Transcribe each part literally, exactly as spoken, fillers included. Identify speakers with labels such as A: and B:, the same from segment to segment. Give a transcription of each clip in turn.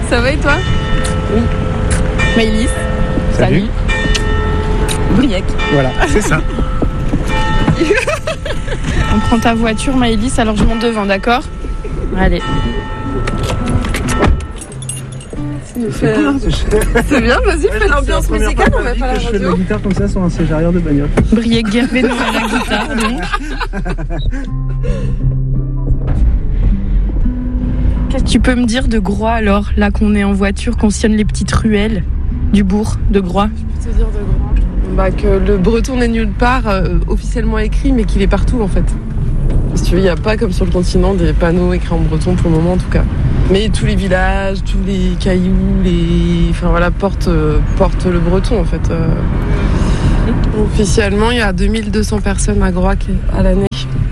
A: Ça va et toi?
B: Oui.
A: Maëlys.
B: Salut.
A: Salut. Briec.
B: Voilà, c'est ça.
A: On prend ta voiture, Maëlys, alors je monte devant, d'accord? Allez.
B: C'est cool, hein,
A: C'est bien, vas-y, fais l'ambiance musicale, on va faire la
B: je fais de la
A: radio.
B: guitare comme ça sur un siège arrière de bagnole.
A: Briec Guerbeno à la guitare, donc. Qu'est-ce que tu peux me dire de Groix alors, là qu'on est en voiture, qu'on sillonne les petites ruelles du bourg de Groix?
C: Je peux te dire de Groix bah, que le breton n'est nulle part euh, officiellement écrit, mais qu'il est partout en fait. Si tu veux, il n'y a pas comme sur le continent des panneaux écrits en breton pour le moment en tout cas. Mais tous les villages, tous les cailloux, les, enfin voilà, portent, euh, portent le breton en fait. Euh... Officiellement, il y a deux mille deux cents personnes à Groix à l'année.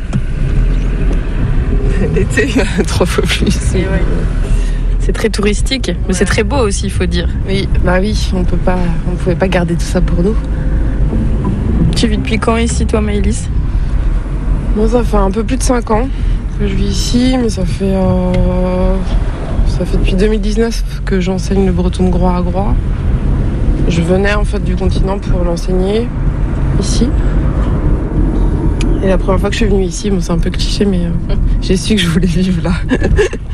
C: L'été, il y a trois fois plus.
A: Et ouais. C'est très touristique, mais ouais. C'est très beau aussi, il faut dire.
C: Oui, bah oui, on peut pas, on pouvait pas garder tout ça pour nous.
A: Tu vis depuis quand ici, toi, Maëlys?
C: Moi, ça fait un peu plus de cinq ans que je vis ici, mais ça fait, euh, ça fait depuis deux mille dix-neuf que j'enseigne le breton de Groix à Groix. Je venais en fait du continent pour l'enseigner ici. Et la première fois que je suis venue ici, bon, c'est un peu cliché, mais euh, j'ai su que je voulais vivre là.